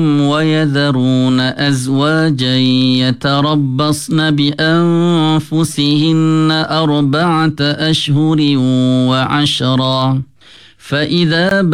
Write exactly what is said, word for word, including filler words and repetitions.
ويذرون أزواجا يتربصن بأنفسهن أربعة أشهر وعشرا فإذا